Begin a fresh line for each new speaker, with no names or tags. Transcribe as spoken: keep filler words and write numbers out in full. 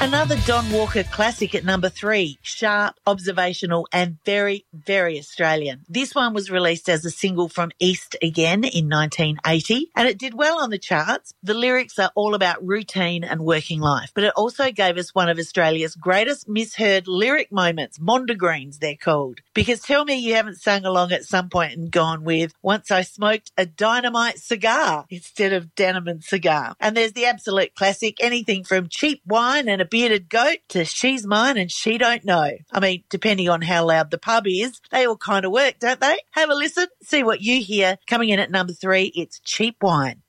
Another Don Walker classic at number three, sharp, observational and very, very Australian. This one was released as a single from East Again in nineteen eighty and it did well on the charts. The lyrics are all about routine and working life, but it also gave us one of Australia's greatest misheard lyric moments, Mondegreens they're called. Because tell me you haven't sung along at some point and gone with, once I smoked a dynamite cigar instead of denim and cigar. And there's the absolute classic, anything from cheap wine and a bearded goat to she's mine and she don't know. I mean, depending on how loud the pub is, they all kind of work, don't they? Have a listen, see what you hear. Coming in at number three, it's Cheap Wine.